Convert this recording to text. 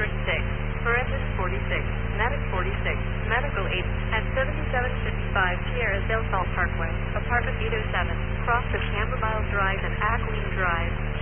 District 6, Forensic 46, Medic 46, Medical 8, at 7755 Tierra del Sol Parkway, Apartment 807, cross of Cambermile Drive and Ackleen Drive.